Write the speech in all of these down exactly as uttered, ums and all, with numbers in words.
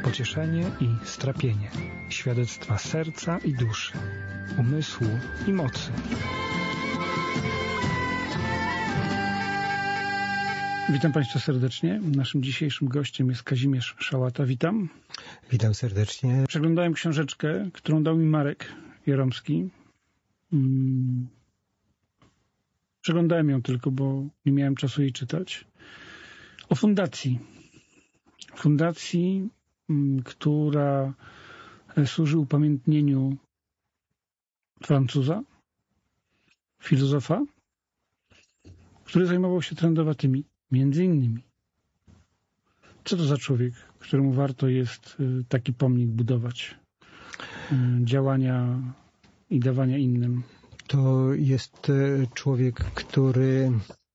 pocieszenie i strapienie, świadectwa serca i duszy, umysłu i mocy. Witam Państwa serdecznie. Naszym dzisiejszym gościem jest Kazimierz Szałata. Witam. Witam serdecznie. Przeglądałem książeczkę, którą dał mi Marek Jaromski. Hmm. Przeglądałem ją tylko, bo nie miałem czasu jej czytać. O fundacji. Fundacji, która służy upamiętnieniu Francuza, filozofa, który zajmował się trędowatymi, między innymi. Co to za człowiek, któremu warto jest taki pomnik budować? Działania i dawania innym. To jest człowiek, który,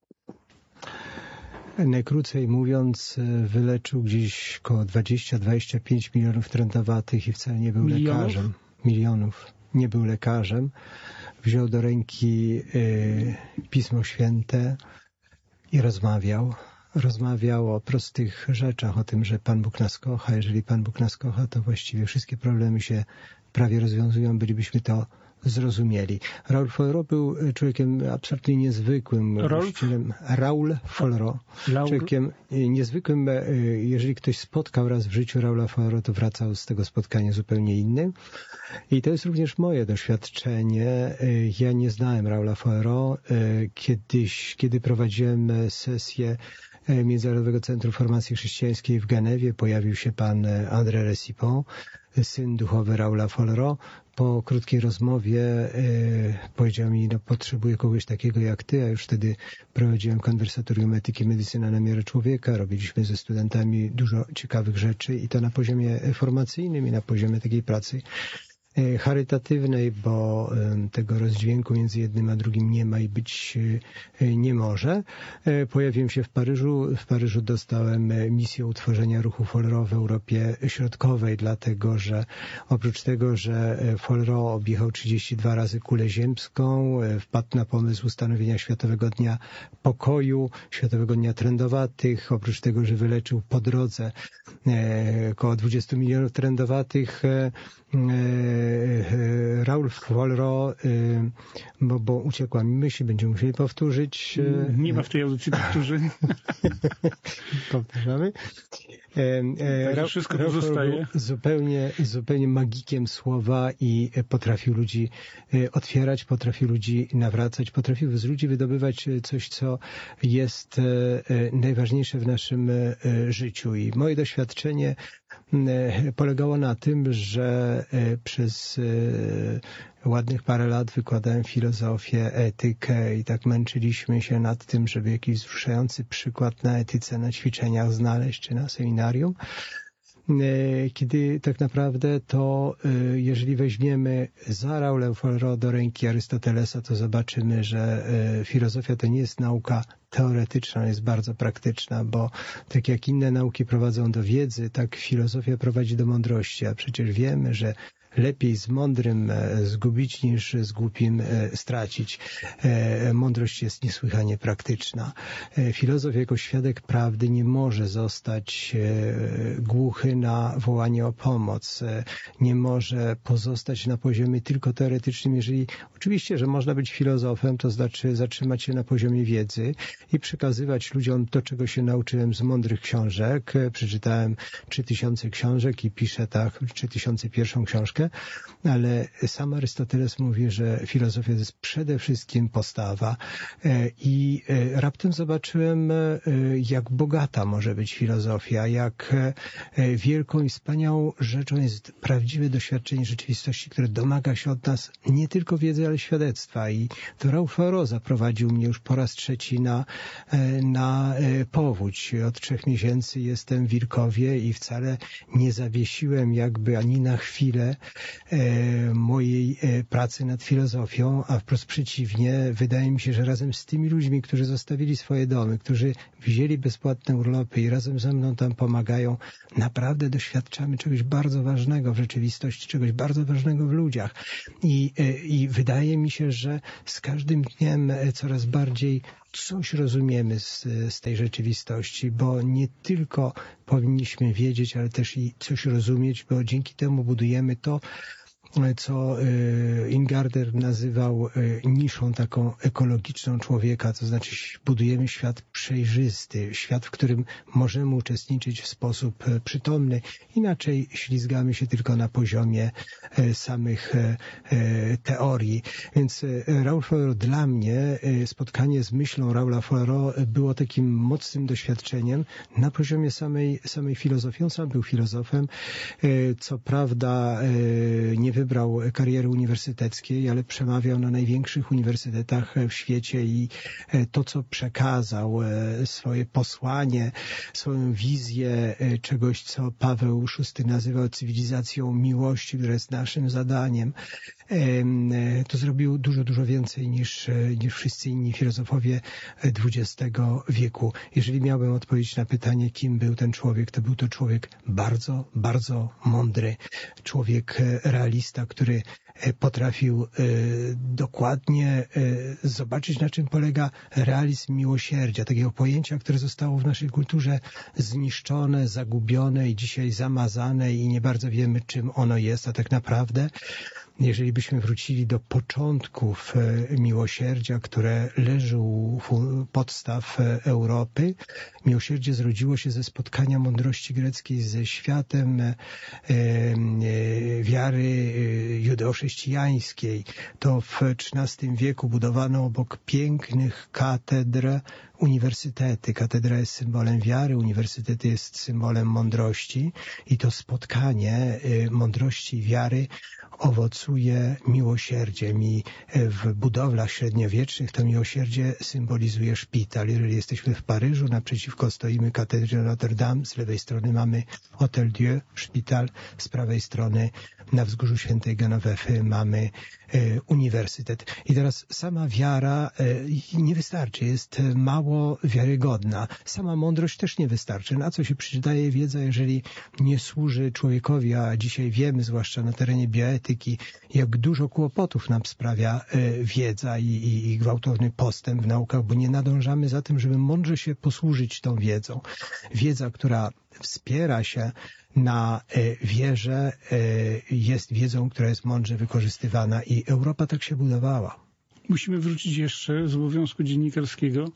najkrócej mówiąc, wyleczył gdzieś około dwadzieścia do dwudziestu pięciu milionów trędowatych i wcale nie był Milionów? lekarzem. Milionów. Nie był lekarzem. Wziął do ręki y, Pismo Święte i rozmawiał. Rozmawiał o prostych rzeczach, o tym, że Pan Bóg nas kocha. Jeżeli Pan Bóg nas kocha, to właściwie wszystkie problemy się prawie rozwiązują. Bylibyśmy to zrozumieli. Raoul Follereau był człowiekiem absolutnie niezwykłym. Raoul Follereau. Człowiekiem niezwykłym. Jeżeli ktoś spotkał raz w życiu Raoula Follereau, to wracał z tego spotkania zupełnie innym. I to jest również moje doświadczenie. Ja nie znałem Raoula Follereau. Kiedyś, kiedy prowadziłem sesję Międzynarodowego Centrum Formacji Chrześcijańskiej w Genewie, pojawił się pan André Recipon, syn duchowy Raoula Follereau. Po krótkiej rozmowie y, powiedział mi, no potrzebuję kogoś takiego jak ty, a już wtedy prowadziłem konwersatorium etyki medycyna na miarę człowieka. Robiliśmy ze studentami dużo ciekawych rzeczy i to na poziomie formacyjnym i na poziomie takiej pracy charytatywnej, bo tego rozdźwięku między jednym a drugim nie ma i być nie może. Pojawiłem się w Paryżu. W Paryżu dostałem misję utworzenia ruchu Follereau w Europie Środkowej, dlatego że oprócz tego, że Follereau objechał trzydzieści dwa razy kulę ziemską, wpadł na pomysł ustanowienia Światowego Dnia Pokoju, Światowego Dnia Trędowatych. Oprócz tego, że wyleczył po drodze około dwudziestu milionów trędowatych, Raoul Follereau, bo, bo uciekła mi myśl, będziemy musieli powtórzyć. Nie ma w tej audycji powtórzeń. Powtarzamy. Ra- wszystko pozostaje. Zupełnie, zupełnie magikiem słowa i potrafił ludzi otwierać, potrafił ludzi nawracać, potrafił z ludzi wydobywać coś, co jest najważniejsze w naszym życiu. I moje doświadczenie polegało na tym, że przez ładnych parę lat wykładałem filozofię, etykę i tak męczyliśmy się nad tym, żeby jakiś wzruszający przykład na etyce, na ćwiczeniach znaleźć, czy na seminarium. Kiedy tak naprawdę to, jeżeli weźmiemy za Raoulem Follereau do ręki Arystotelesa, to zobaczymy, że filozofia to nie jest nauka teoretyczna, jest bardzo praktyczna, bo tak jak inne nauki prowadzą do wiedzy, tak filozofia prowadzi do mądrości, a przecież wiemy, że lepiej z mądrym zgubić niż z głupim stracić. Mądrość jest niesłychanie praktyczna. Filozof jako świadek prawdy nie może zostać głuchy na wołanie o pomoc. Nie może pozostać na poziomie tylko teoretycznym. Jeżeli oczywiście, że można być filozofem, to znaczy zatrzymać się na poziomie wiedzy i przekazywać ludziom to, czego się nauczyłem z mądrych książek. Przeczytałem trzy tysiące książek i piszę tak, trzy tysiące pierwszą książkę. Ale sam Arystoteles mówi, że filozofia to jest przede wszystkim postawa i raptem zobaczyłem, jak bogata może być filozofia, jak wielką i wspaniałą rzeczą jest prawdziwe doświadczenie rzeczywistości, które domaga się od nas nie tylko wiedzy, ale świadectwa. I to Raoul Follereau zaprowadził mnie już po raz trzeci na, na powódź. Od trzech miesięcy jestem w Wilkowie i wcale nie zawiesiłem jakby ani na chwilę mojej pracy nad filozofią, a wprost przeciwnie, wydaje mi się, że razem z tymi ludźmi, którzy zostawili swoje domy, którzy wzięli bezpłatne urlopy i razem ze mną tam pomagają, naprawdę doświadczamy czegoś bardzo ważnego w rzeczywistości, czegoś bardzo ważnego w ludziach. I, i wydaje mi się, że z każdym dniem coraz bardziej coś rozumiemy z, z tej rzeczywistości, bo nie tylko powinniśmy wiedzieć, ale też i coś rozumieć, bo dzięki temu budujemy to, co Ingarden nazywał niszą taką ekologiczną człowieka, to znaczy budujemy świat przejrzysty, świat, w którym możemy uczestniczyć w sposób przytomny, inaczej ślizgamy się tylko na poziomie samych teorii. Więc Raoul Faure, dla mnie spotkanie z myślą Raoula Faure było takim mocnym doświadczeniem na poziomie samej, samej filozofii. On sam był filozofem, co prawda nie wybrał kariery uniwersyteckiej, ale przemawiał na największych uniwersytetach w świecie i to, co przekazał, swoje posłanie, swoją wizję czegoś, co Paweł szósty nazywał cywilizacją miłości, która jest naszym zadaniem, to zrobił dużo, dużo więcej niż, niż wszyscy inni filozofowie dwudziestego wieku. Jeżeli miałbym odpowiedzieć na pytanie, kim był ten człowiek, to był to człowiek bardzo, bardzo mądry. Człowiek realista, który potrafił dokładnie zobaczyć, na czym polega realizm miłosierdzia, takiego pojęcia, które zostało w naszej kulturze zniszczone, zagubione i dzisiaj zamazane i nie bardzo wiemy, czym ono jest, a tak naprawdę jeżeli byśmy wrócili do początków miłosierdzia, które leży u podstaw Europy, miłosierdzie zrodziło się ze spotkania mądrości greckiej ze światem wiary judeo-chrześcijańskiej. To w trzynastym wieku budowano obok pięknych katedr uniwersytety. Katedra jest symbolem wiary, uniwersytet jest symbolem mądrości i to spotkanie mądrości i wiary owocuje miłosierdziem i w budowlach średniowiecznych to miłosierdzie symbolizuje szpital. Jeżeli jesteśmy w Paryżu, naprzeciwko stoimy katedrze Notre Dame, z lewej strony mamy Hotel Dieu, szpital, z prawej strony na wzgórzu Świętej Genowefy mamy e, uniwersytet. I teraz sama wiara e, nie wystarczy, jest mało wiarygodna. Sama mądrość też nie wystarczy. Na co się przydaje wiedza, jeżeli nie służy człowiekowi, a dzisiaj wiemy, zwłaszcza na terenie bioetyki, jak dużo kłopotów nam sprawia e, wiedza i, i, i gwałtowny postęp w naukach, bo nie nadążamy za tym, żeby mądrze się posłużyć tą wiedzą. Wiedza, która wspiera się na wierze, jest wiedzą, która jest mądrze wykorzystywana i Europa tak się budowała. Musimy wrócić jeszcze z obowiązku dziennikarskiego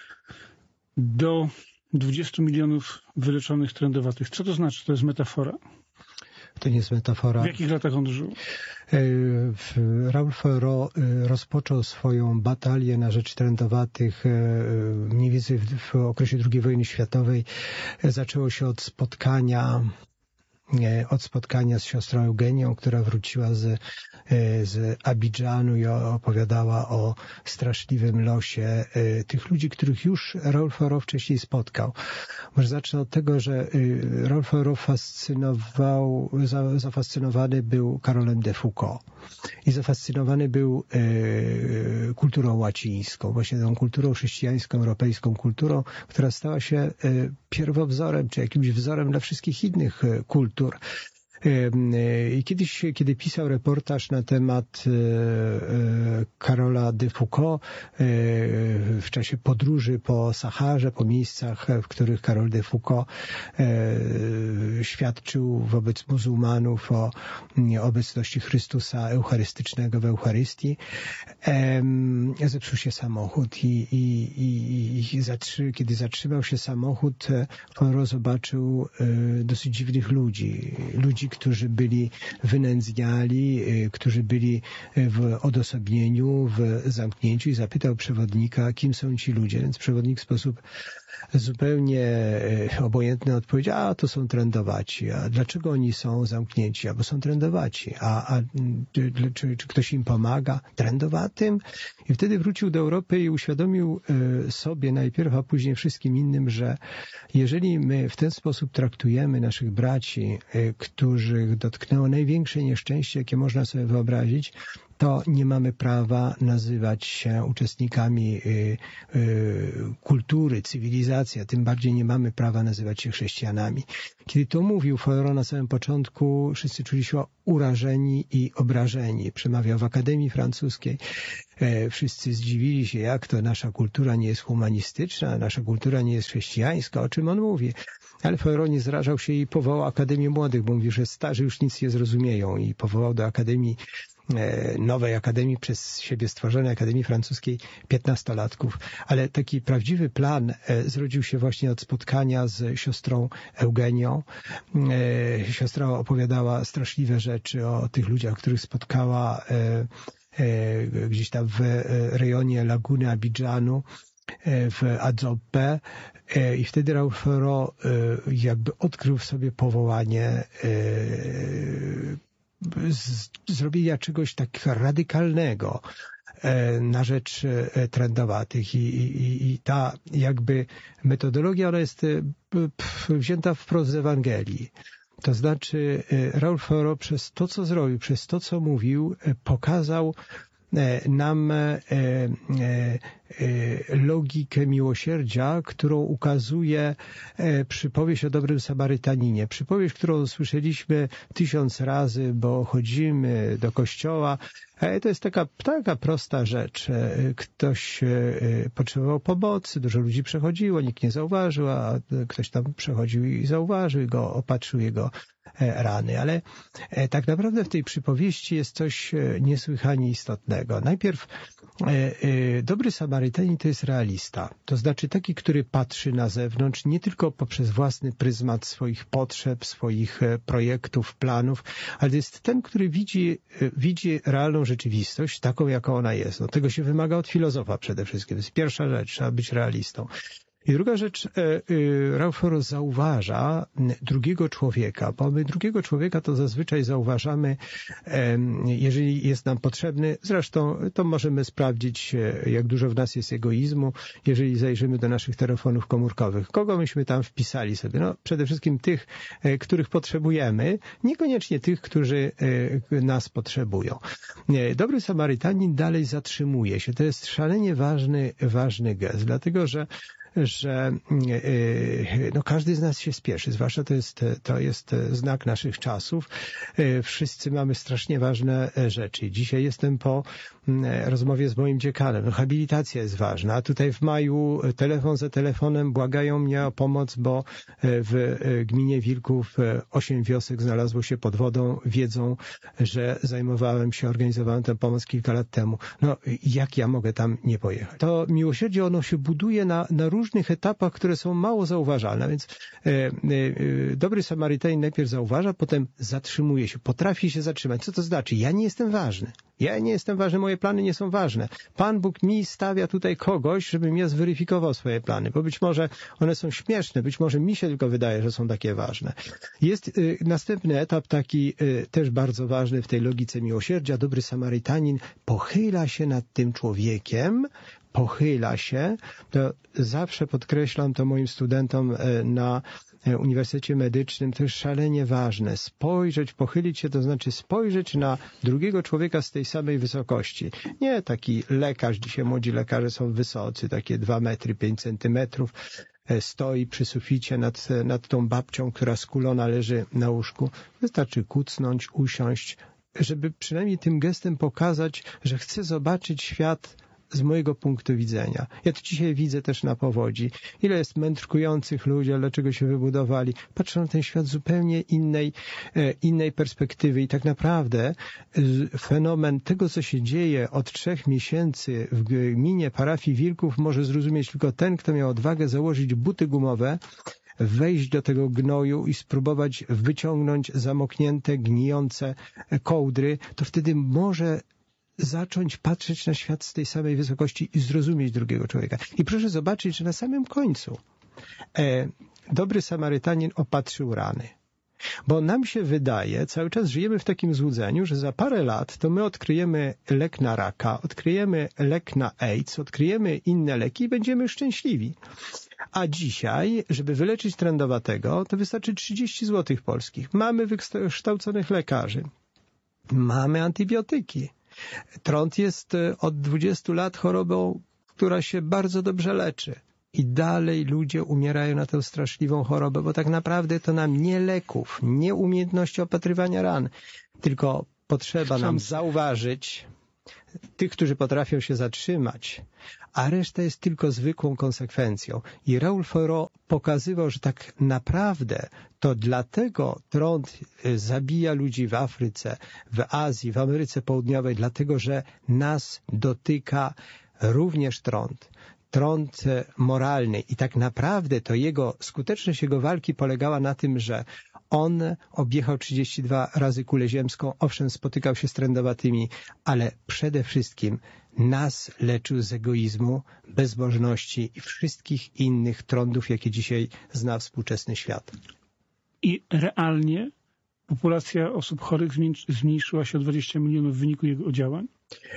do dwudziestu milionów wyleczonych trędowatych. Co to znaczy? To jest metafora? To nie jest metafora. W jakich latach on żył? Raoul Faure rozpoczął swoją batalię na rzecz trędowatych mniej więcej w okresie drugiej wojny światowej. Zaczęło się od spotkania od spotkania z siostrą Eugenią, która wróciła z, z Abidżanu i opowiadała o straszliwym losie tych ludzi, których już Raoul Faure wcześniej spotkał. Może zacznę od tego, że Raoul Faure fascynował, zafascynowany był Karolem de Foucault i zafascynowany był kulturą łacińską, właśnie tą kulturą chrześcijańską, europejską kulturą, która stała się pierwowzorem, czy jakimś wzorem dla wszystkich innych kultur. I kiedyś, kiedy pisał reportaż na temat Karola de Foucault w czasie podróży po Saharze, po miejscach, w których Karol de Foucault świadczył wobec muzułmanów o obecności Chrystusa Eucharystycznego w Eucharystii, zepsuł się samochód i, i, i, i zatrzy, kiedy zatrzymał się samochód, Faure zobaczył dosyć dziwnych ludzi, ludzi, którzy byli wynędzniali, którzy byli w odosobnieniu, w zamknięciu i zapytał przewodnika, kim są ci ludzie. Więc przewodnik w sposób zupełnie obojętny odpowiedział, a to są trędowaci. A dlaczego oni są zamknięci? A bo są trędowaci. A, a czy, czy ktoś im pomaga? Trędowatym? I wtedy wrócił do Europy i uświadomił sobie najpierw, a później wszystkim innym, że jeżeli my w ten sposób traktujemy naszych braci, których dotknęło największe nieszczęście, jakie można sobie wyobrazić, to nie mamy prawa nazywać się uczestnikami y, y, kultury, cywilizacji, a tym bardziej nie mamy prawa nazywać się chrześcijanami. Kiedy to mówił Feuerat na samym początku, wszyscy czuli się urażeni i obrażeni. Przemawiał w Akademii Francuskiej. E, wszyscy zdziwili się, jak to nasza kultura nie jest humanistyczna, nasza kultura nie jest chrześcijańska, o czym on mówi. Ale Feuerat nie zrażał się i powołał Akademię Młodych, bo mówi, że starzy już nic nie zrozumieją i powołał do Akademii, e, nowej Akademii, przez siebie stworzonej Akademii Francuskiej piętnastolatków. Ale taki prawdziwy plan e, zrodził się właśnie od spotkania z siostrą Eugenią. E, siostra opowiadała straszliwe rzeczy o tych ludziach, których spotkała e, e, gdzieś tam w rejonie Laguny Abidżanu, w Adzope, i wtedy Raoul Feuerat jakby odkrył w sobie powołanie z zrobienia czegoś takiego radykalnego na rzecz trędowatych. I, i, i ta jakby metodologia, ona jest wzięta wprost z Ewangelii. To znaczy Raoul Feuerat przez to, co zrobił, przez to, co mówił, pokazał nam logikę miłosierdzia, którą ukazuje przypowieść o dobrym Samarytaninie. Przypowieść, którą słyszeliśmy tysiąc razy, bo chodzimy do kościoła. To jest taka, taka prosta rzecz. Ktoś potrzebował pomocy, dużo ludzi przechodziło, nikt nie zauważył, a ktoś tam przechodził i zauważył, go opatrzył jego rany. Ale tak naprawdę w tej przypowieści jest coś niesłychanie istotnego. Najpierw dobry Samarytanin to jest realista. To znaczy taki, który patrzy na zewnątrz nie tylko poprzez własny pryzmat swoich potrzeb, swoich projektów, planów, ale to jest ten, który widzi, widzi realną rzeczywistość taką, jaką ona jest. No, tego się wymaga od filozofa przede wszystkim. To jest pierwsza rzecz, trzeba być realistą. I druga rzecz, Raoul Feuerat zauważa drugiego człowieka, bo my drugiego człowieka to zazwyczaj zauważamy, jeżeli jest nam potrzebny. Zresztą to możemy sprawdzić, jak dużo w nas jest egoizmu, jeżeli zajrzymy do naszych telefonów komórkowych. Kogo myśmy tam wpisali sobie? No, przede wszystkim tych, których potrzebujemy, niekoniecznie tych, którzy nas potrzebują. Dobry Samarytanin dalej zatrzymuje się. To jest szalenie ważny, ważny gest, dlatego że że no, każdy z nas się spieszy, zwłaszcza to jest, to jest znak naszych czasów. Wszyscy mamy strasznie ważne rzeczy. Dzisiaj jestem po rozmowie z moim dziekanem. No, habilitacja jest ważna, a tutaj w maju telefon za telefonem błagają mnie o pomoc, bo w gminie Wilków osiem wiosek znalazło się pod wodą. Wiedzą, że zajmowałem się, organizowałem tę pomoc kilka lat temu. No, jak ja mogę tam nie pojechać? To miłosierdzie, ono się buduje na, na różnych etapach, które są mało zauważalne. A więc e, e, dobry Samarytanin najpierw zauważa, potem zatrzymuje się, potrafi się zatrzymać. Co to znaczy? Ja nie jestem ważny. Ja nie jestem ważny, moje plany nie są ważne. Pan Bóg mi stawia tutaj kogoś, żebym ja zweryfikował swoje plany, bo być może one są śmieszne, być może mi się tylko wydaje, że są takie ważne. Jest y, następny etap taki y, też bardzo ważny w tej logice miłosierdzia. Dobry Samarytanin pochyla się nad tym człowiekiem, pochyla się, to zawsze podkreślam to moim studentom na Uniwersytecie Medycznym, to jest szalenie ważne. Spojrzeć, pochylić się, to znaczy spojrzeć na drugiego człowieka z tej samej wysokości. Nie taki lekarz, dzisiaj młodzi lekarze są wysocy, takie dwa metry, pięć centymetrów, stoi przy suficie nad, nad tą babcią, która skulona leży na łóżku. Wystarczy kucnąć, usiąść, żeby przynajmniej tym gestem pokazać, że chce zobaczyć świat z mojego punktu widzenia. Ja to dzisiaj widzę też na powodzi. Ile jest mędrkujących ludzi, ale dlaczego się wybudowali? Patrzą na ten świat z zupełnie innej, innej perspektywy i tak naprawdę fenomen tego, co się dzieje od trzech miesięcy w gminie parafii Wilków może zrozumieć tylko ten, kto miał odwagę założyć buty gumowe, wejść do tego gnoju i spróbować wyciągnąć zamoknięte, gnijące kołdry, to wtedy może zacząć patrzeć na świat z tej samej wysokości i zrozumieć drugiego człowieka. I proszę zobaczyć, że na samym końcu e, dobry Samarytanin opatrzył rany. Bo nam się wydaje, cały czas żyjemy w takim złudzeniu, że za parę lat to my odkryjemy lek na raka, odkryjemy lek na AIDS, odkryjemy inne leki i będziemy szczęśliwi. A dzisiaj, żeby wyleczyć trędowatego, to wystarczy trzydzieści złotych polskich. Mamy wykształconych lekarzy, mamy antybiotyki. Trąd jest od dwudziestu lat chorobą, która się bardzo dobrze leczy. I dalej ludzie umierają na tę straszliwą chorobę, bo tak naprawdę to nam nie leków, nie umiejętności opatrywania ran, tylko potrzeba nam zauważyć tych, którzy potrafią się zatrzymać, a reszta jest tylko zwykłą konsekwencją. I Raoul Fauré pokazywał, że tak naprawdę to dlatego trąd zabija ludzi w Afryce, w Azji, w Ameryce Południowej, dlatego że nas dotyka również trąd. Trąd moralny i tak naprawdę to jego skuteczność jego walki polegała na tym, że on objechał trzydzieści dwa razy kulę ziemską, owszem spotykał się z trędowatymi, ale przede wszystkim nas leczył z egoizmu, bezbożności i wszystkich innych trądów, jakie dzisiaj zna współczesny świat. I realnie populacja osób chorych zmniejszyła się o dwadzieścia milionów w wyniku jego działań?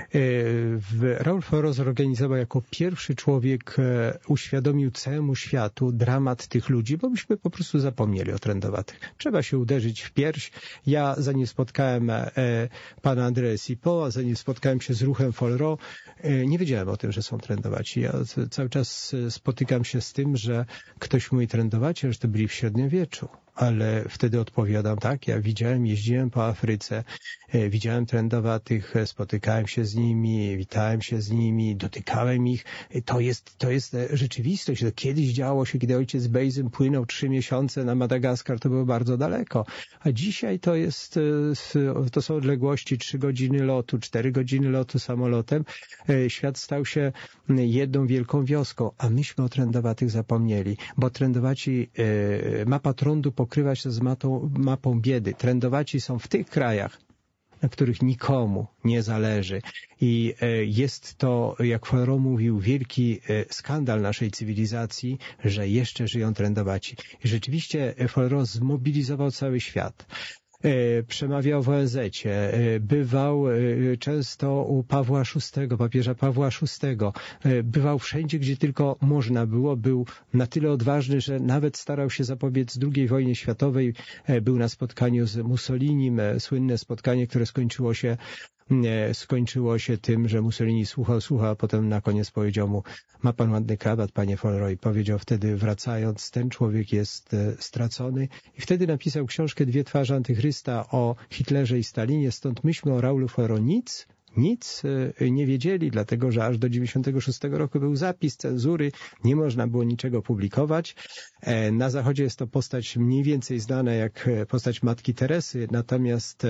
Raoul Fauré zorganizował jako pierwszy człowiek, uświadomił całemu światu dramat tych ludzi, bo myśmy po prostu zapomnieli o trędowatych. Trzeba się uderzyć w pierś. Ja zanim spotkałem pana André Cipeau, zanim spotkałem się z ruchem Fauré, nie wiedziałem o tym, że są trędowaci. Ja cały czas spotykam się z tym, że ktoś mówi trędowaci, że to byli w średniowieczu. Ale wtedy odpowiadam tak, ja widziałem, jeździłem po Afryce, widziałem trędowatych, spotykałem się z nimi, witałem się z nimi, dotykałem ich. To jest, to jest rzeczywistość. To kiedyś działo się, kiedy ojciec Bejzym płynął trzy miesiące na Madagaskar, to było bardzo daleko. A dzisiaj to jest, to są odległości trzy godziny lotu, cztery godziny lotu samolotem. Świat stał się jedną wielką wioską, a myśmy o trędowatych zapomnieli, bo trędowaci, mapa trądu pokrywa się z mapą, mapą biedy. Trędowaci są w tych krajach, na których nikomu nie zależy. I jest to, jak Fauré mówił, wielki skandal naszej cywilizacji, że jeszcze żyją trędowaci. I rzeczywiście Fauré zmobilizował cały świat. Przemawiał w O N zecie, bywał często u Pawła szóstego, papieża Pawła szóstego, bywał wszędzie, gdzie tylko można było, był na tyle odważny, że nawet starał się zapobiec drugiej wojnie światowej, był na spotkaniu z Mussolinim, słynne spotkanie, które skończyło się skończyło się tym, że Mussolini słuchał, słuchał, a potem na koniec powiedział mu: ma pan ładny krawat, panie Fauré. Powiedział wtedy, wracając, ten człowiek jest stracony. I wtedy napisał książkę Dwie twarze Antychrysta o Hitlerze i Stalinie. Stąd myśmy o Raoulu Fauré nic, nic nie wiedzieli, dlatego że aż do dziewięćdziesiątego szóstego roku był zapis cenzury, nie można było niczego publikować. Na Zachodzie jest to postać mniej więcej znana jak postać Matki Teresy, natomiast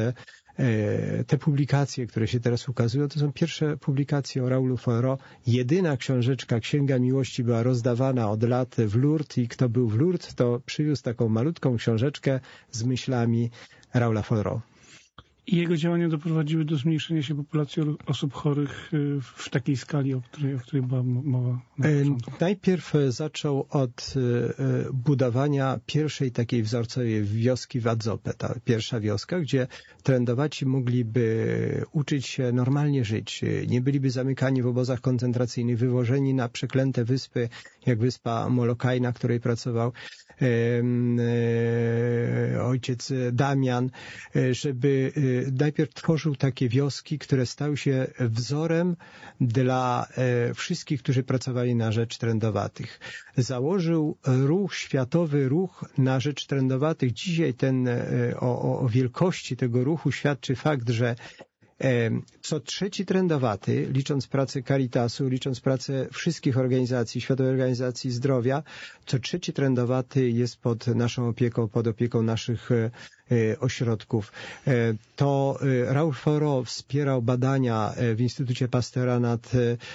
te publikacje, które się teraz ukazują, to są pierwsze publikacje o Raoulu Fauré. Jedyna książeczka, Księga Miłości, była rozdawana od lat w Lourdes i kto był w Lourdes, to przywiózł taką malutką książeczkę z myślami Raoula Fauré. I jego działania doprowadziły do zmniejszenia się populacji osób chorych w takiej skali, o której, o której była mowa na początku. Najpierw zaczął od budowania pierwszej takiej wzorcowej wioski w Adzope, ta pierwsza wioska, gdzie trędowaci mogliby uczyć się normalnie żyć. Nie byliby zamykani w obozach koncentracyjnych, wywożeni na przeklęte wyspy, jak wyspa Molokai, na której pracował ojciec Damian, żeby najpierw tworzył takie wioski, które stały się wzorem dla wszystkich, którzy pracowali na rzecz trędowatych. Założył ruch, światowy ruch na rzecz trędowatych. Dzisiaj ten, o, o wielkości tego ruchu świadczy fakt, że co trzeci trędowaty, licząc pracę Caritasu, licząc pracę wszystkich organizacji, Światowej Organizacji Zdrowia, co trzeci trędowaty jest pod naszą opieką, pod opieką naszych ośrodków. To Raoul Fauré wspierał badania w Instytucie Pasteura nad,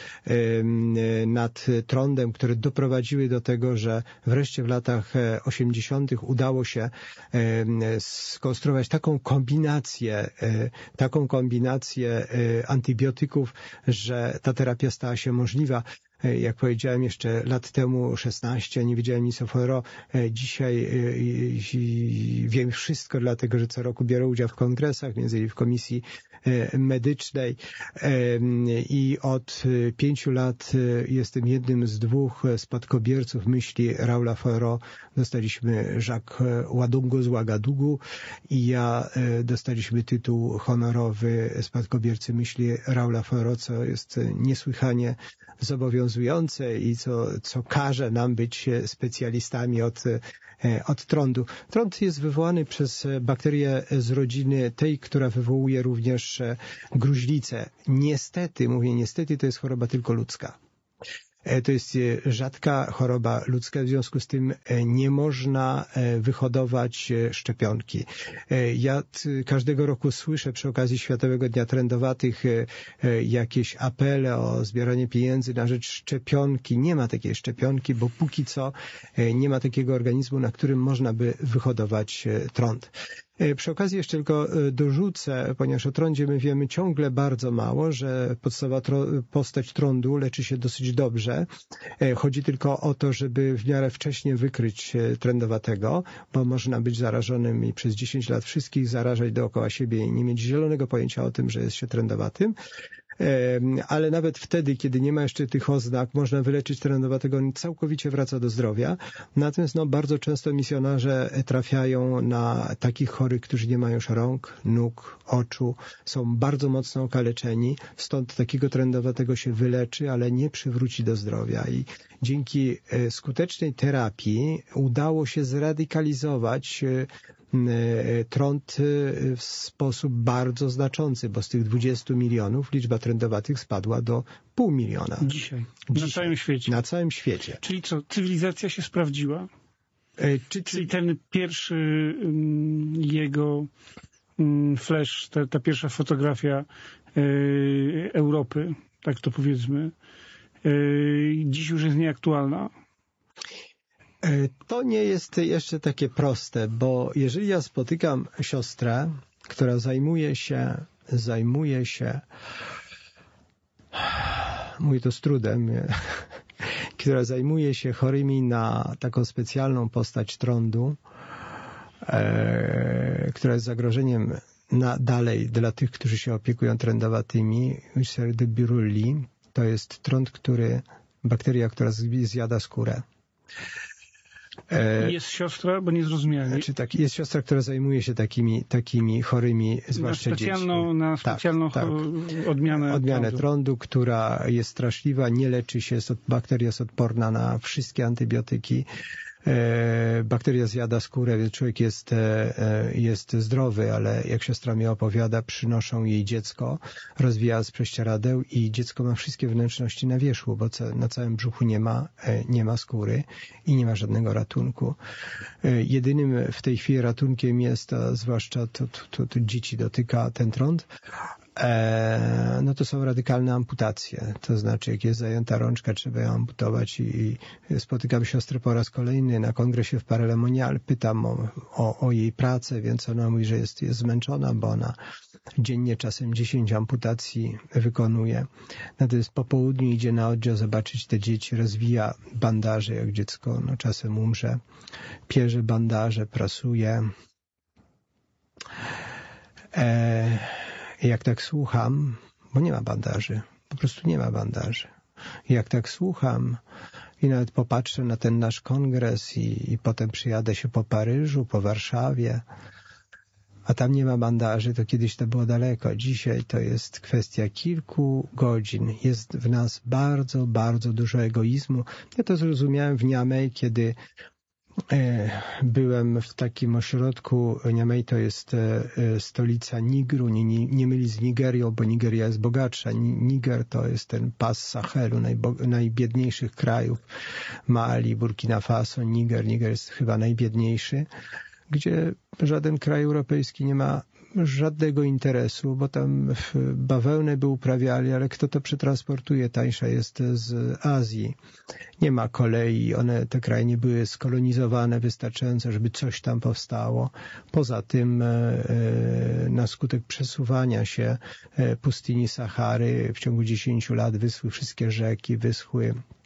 nad trądem, które doprowadziły do tego, że wreszcie w latach osiemdziesiątych udało się skonstruować taką kombinację, taką kombinację antybiotyków, że ta terapia stała się możliwa. Jak powiedziałem jeszcze lat temu, szesnaście, nie wiedziałem nic o Foiro. Dzisiaj wiem wszystko, dlatego że co roku biorę udział w kongresach, między innymi w Komisji Medycznej i od pięciu lat jestem jednym z dwóch spadkobierców myśli Raula Foiro. Dostaliśmy Jacques Wadungu z Ouagadougou i ja dostaliśmy tytuł honorowy spadkobiercy myśli Raula Foiro, co jest niesłychanie zobowiązujące i co, co każe nam być specjalistami od, od trądu. Trąd jest wywołany przez bakterię z rodziny tej, która wywołuje również gruźlicę. Niestety, mówię niestety, to jest choroba tylko ludzka. To jest rzadka choroba ludzka, w związku z tym nie można wyhodować szczepionki. Ja każdego roku słyszę przy okazji Światowego Dnia Trędowatych jakieś apele o zbieranie pieniędzy na rzecz szczepionki. Nie ma takiej szczepionki, bo póki co nie ma takiego organizmu, na którym można by wyhodować trąd. Przy okazji jeszcze tylko dorzucę, ponieważ o trądzie my wiemy ciągle bardzo mało, że podstawowa postać trądu leczy się dosyć dobrze. Chodzi tylko o to, żeby w miarę wcześnie wykryć trędowatego, bo można być zarażonym i przez dziesięć lat wszystkich zarażać dookoła siebie i nie mieć zielonego pojęcia o tym, że jest się trędowatym. Ale nawet wtedy, kiedy nie ma jeszcze tych oznak, można wyleczyć trędowatego, on całkowicie wraca do zdrowia. Natomiast no, bardzo często misjonarze trafiają na takich chorych, którzy nie mają już rąk, nóg, oczu, są bardzo mocno okaleczeni, stąd takiego trędowatego się wyleczy, ale nie przywróci do zdrowia. I dzięki skutecznej terapii udało się zradykalizować trąd w sposób bardzo znaczący, bo z tych dwudziestu milionów liczba trędowatych spadła do pół miliona. Dzisiaj. Dzisiaj. Na całym świecie. Na całym świecie. Czyli co, cywilizacja się sprawdziła? E, czy, Czyli ten pierwszy um, jego um, flash, ta, ta pierwsza fotografia e, Europy, tak to powiedzmy, e, dziś już jest nieaktualna? To nie jest jeszcze takie proste, bo jeżeli ja spotykam siostrę, która zajmuje się, zajmuje się, mówię to z trudem, która zajmuje się chorymi na taką specjalną postać trądu, e, która jest zagrożeniem na dalej dla tych, którzy się opiekują trędowatymi, Ulcer de Buruli, to jest trąd, który, bakteria, która zjada skórę. Jest siostra, bo nie zrozumiałem. Znaczy, tak, jest siostra, która zajmuje się takimi, takimi chorymi, zwłaszcza na specjalną, dziećmi. Na specjalną tak, tak. odmianę, odmianę trądu. trądu, która jest straszliwa, nie leczy się, jest, bakteria jest odporna na wszystkie antybiotyki. E, bakteria zjada skórę, więc człowiek jest, e, jest zdrowy, ale jak siostra mi opowiada, przynoszą jej dziecko, rozwija z prześcieradeł i dziecko ma wszystkie wnętrzności na wierzchu, bo na całym brzuchu nie ma, e, nie ma skóry i nie ma żadnego ratunku. E, jedynym w tej chwili ratunkiem jest, a zwłaszcza to, to, to, to dzieci dotyka ten trąd, E, no to są radykalne amputacje. To znaczy, jak jest zajęta rączka, trzeba ją amputować i, i spotykam siostrę po raz kolejny na kongresie w Paray-le-Monial. Pytam o, o, o jej pracę, więc ona mówi, że jest, jest zmęczona, bo ona dziennie czasem dziesięć amputacji wykonuje. Natomiast po południu idzie na oddział zobaczyć te dzieci, rozwija bandaże, jak dziecko no, czasem umrze, pierze bandaże, prasuje. E, Jak tak słucham, bo nie ma bandaży, po prostu nie ma bandaży. Jak tak słucham i nawet popatrzę na ten nasz kongres i, i potem przyjadę się po Paryżu, po Warszawie, a tam nie ma bandaży, to kiedyś to było daleko. Dzisiaj to jest kwestia kilku godzin. Jest w nas bardzo, bardzo dużo egoizmu. Ja to zrozumiałem w Niamey, kiedy byłem w takim ośrodku. Niamey to jest stolica Nigru, nie, nie, nie myli z Nigerią, bo Nigeria jest bogatsza. Niger to jest ten pas Sahelu, najbo- najbiedniejszych krajów. Mali, Burkina Faso, Niger. Niger jest chyba najbiedniejszy, gdzie żaden kraj europejski nie ma żadnego interesu, bo tam bawełnę by uprawiali, ale kto to przetransportuje? Tańsza jest z Azji. Nie ma kolei, one, te kraje nie były skolonizowane wystarczająco, żeby coś tam powstało. Poza tym na skutek przesuwania się pustyni Sahary w ciągu dziesięciu lat wyschły wszystkie rzeki, wyschły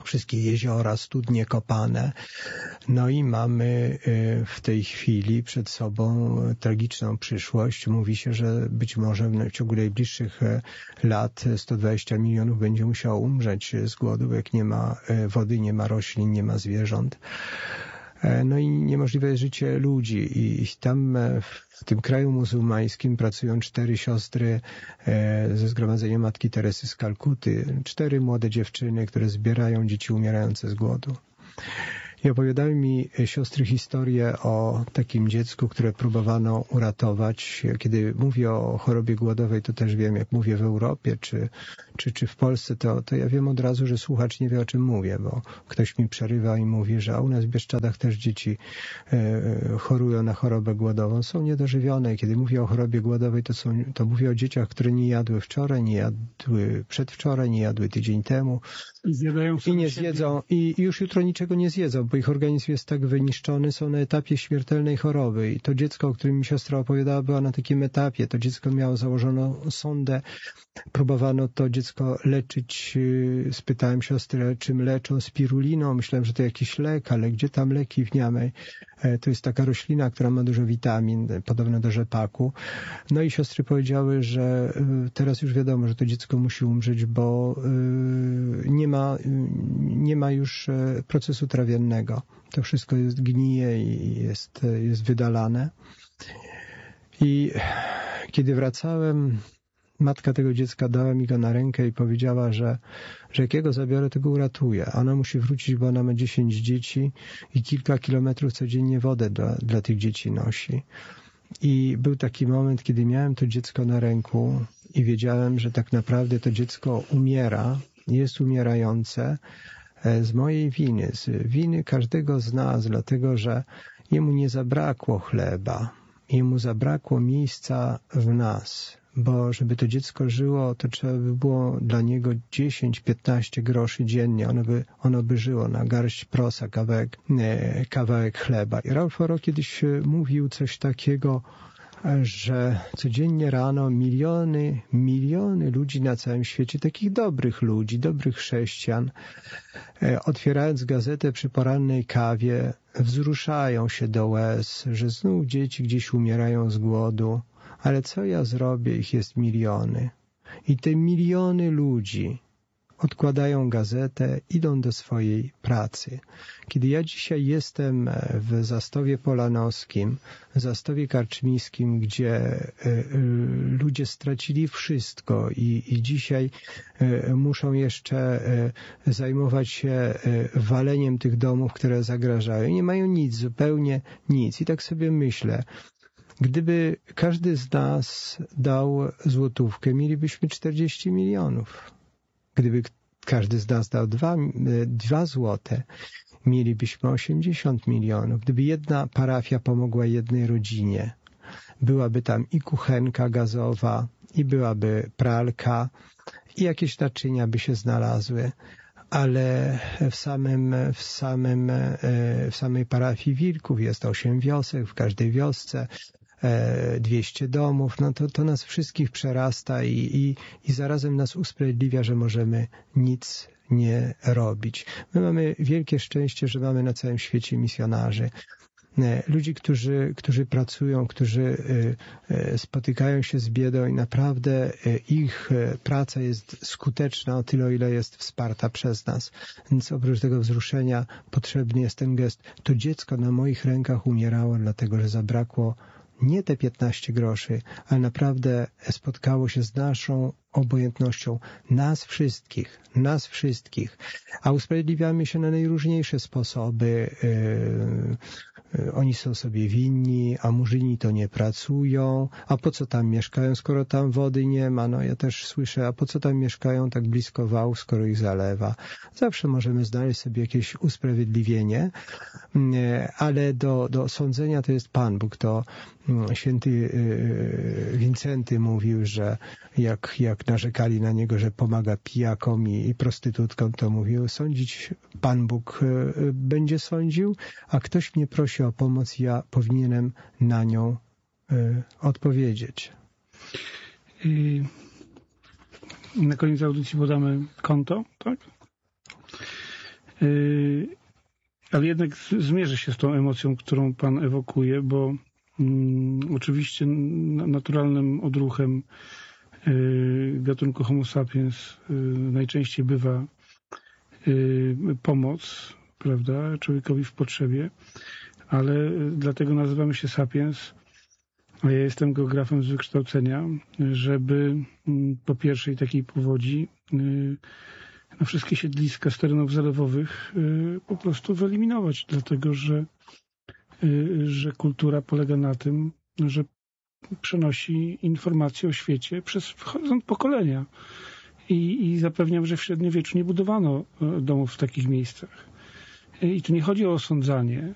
wszystkie jeziora, studnie kopane. No i mamy w tej chwili przed sobą tragiczną przyszłość. Mówi się, że być może w ciągu najbliższych lat sto dwadzieścia milionów będzie musiało umrzeć z głodu, bo jak nie ma wody, nie ma roślin, nie ma zwierząt. No i niemożliwe jest życie ludzi. I tam w tym kraju muzułmańskim pracują cztery siostry ze Zgromadzenia Matki Teresy z Kalkuty. Cztery młode dziewczyny, które zbierają dzieci umierające z głodu. I opowiadały mi siostry historię o takim dziecku, które próbowano uratować. Kiedy mówię o chorobie głodowej, to też wiem, jak mówię w Europie czy, czy, czy w Polsce, to, to ja wiem od razu, że słuchacz nie wie, o czym mówię, bo ktoś mi przerywa i mówi, że a u nas w Bieszczadach też dzieci e, chorują na chorobę głodową, są niedożywione. I kiedy mówię o chorobie głodowej, to, są, to mówię o dzieciach, które nie jadły wczoraj, nie jadły przedwczoraj, nie jadły tydzień temu. I zjadają I nie zjedzą, i już jutro niczego nie zjedzą, bo ich organizm jest tak wyniszczony, są na etapie śmiertelnej choroby. I to dziecko, o którym mi siostra opowiadała, było na takim etapie. To dziecko miało założoną sondę, próbowano to dziecko leczyć. Spytałem siostrę, czym leczą? Spiruliną. Myślałem, że to jakiś lek, ale gdzie tam leki w niamej? To jest taka roślina, która ma dużo witamin, podobna do rzepaku. No i siostry powiedziały, że teraz już wiadomo, że to dziecko musi umrzeć, bo nie ma, nie ma już procesu trawiennego. To wszystko jest gnije i jest, jest wydalane. I kiedy wracałem, matka tego dziecka dała mi go na rękę i powiedziała, że, że jak ja go zabiorę, to go uratuję. Ona musi wrócić, bo ona ma dziesięć dzieci i kilka kilometrów codziennie wodę dla, dla tych dzieci nosi. I był taki moment, kiedy miałem to dziecko na ręku i wiedziałem, że tak naprawdę to dziecko umiera, jest umierające z mojej winy, z winy każdego z nas, dlatego że jemu nie zabrakło chleba, jemu zabrakło miejsca w nas, bo żeby to dziecko żyło, to trzeba by było dla niego dziesięć piętnaście groszy dziennie, ono by, ono by żyło na garść prosa, kawałek, e, kawałek chleba. I Raul Foro kiedyś mówił coś takiego, że codziennie rano miliony, miliony ludzi na całym świecie, takich dobrych ludzi, dobrych chrześcijan, otwierając gazetę przy porannej kawie, wzruszają się do łez, że znów dzieci gdzieś umierają z głodu, ale co ja zrobię? Ich jest miliony. I te miliony ludzi odkładają gazetę, idą do swojej pracy. Kiedy ja dzisiaj jestem w Zastowie Polanowskim, w Zastowie Karczmiskim, gdzie ludzie stracili wszystko i, i dzisiaj muszą jeszcze zajmować się waleniem tych domów, które zagrażają. Nie mają nic, zupełnie nic. I tak sobie myślę, gdyby każdy z nas dał złotówkę, mielibyśmy czterdzieści milionów. Gdyby każdy z nas dał dwa, dwa złote, mielibyśmy osiemdziesiąt milionów. Gdyby jedna parafia pomogła jednej rodzinie, byłaby tam i kuchenka gazowa, i byłaby pralka, i jakieś naczynia by się znalazły. Ale w samym, w samym, w samej parafii Wilków jest osiem wiosek, w każdej wiosce dwieście domów, no to, to nas wszystkich przerasta i, i, i zarazem nas usprawiedliwia, że możemy nic nie robić. My mamy wielkie szczęście, że mamy na całym świecie misjonarzy. Ludzi, którzy, którzy pracują, którzy spotykają się z biedą i naprawdę ich praca jest skuteczna o tyle, o ile jest wsparta przez nas. Więc oprócz tego wzruszenia potrzebny jest ten gest. To dziecko na moich rękach umierało, dlatego że zabrakło nie te piętnaście groszy, ale naprawdę spotkało się z naszą obojętnością, nas wszystkich, nas wszystkich, a usprawiedliwiamy się na najróżniejsze sposoby. Yy, oni są sobie winni, a murzyni to nie pracują, a po co tam mieszkają, skoro tam wody nie ma? No ja też słyszę, a po co tam mieszkają tak blisko wału, skoro ich zalewa? Zawsze możemy znaleźć sobie jakieś usprawiedliwienie, yy, ale do, do sądzenia to jest Pan Bóg. To yy, święty yy, Wincenty mówił, że jak, jak narzekali na niego, że pomaga pijakom i, i prostytutkom, to mówił, sądzić Pan Bóg yy, będzie sądził, a ktoś mnie prosi o pomoc, ja powinienem na nią y, odpowiedzieć. I na koniec audycji podamy konto, tak? Ale jednak zmierzę się z tą emocją, którą pan ewokuje, bo mm, oczywiście naturalnym odruchem gatunku Homo sapiens najczęściej bywa pomoc, prawda, człowiekowi w potrzebie, ale dlatego nazywamy się sapiens, a ja jestem geografem z wykształcenia, żeby po pierwszej takiej powodzi na wszystkie siedliska z terenów zalewowych po prostu wyeliminować, dlatego że, że kultura polega na tym, że przenosi informacje o świecie przez horyzont pokolenia. I, I zapewniam, że w średniowieczu nie budowano domów w takich miejscach. I tu nie chodzi o osądzanie,